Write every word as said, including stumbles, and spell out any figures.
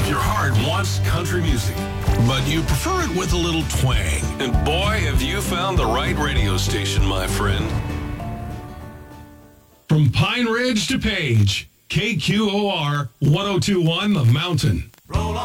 If your heart wants country music, but you prefer it with a little twang, and boy, have you found the right radio station, my friend. From Pine Ridge to Page, K Q O R one oh two point one The Mountain. Roll on.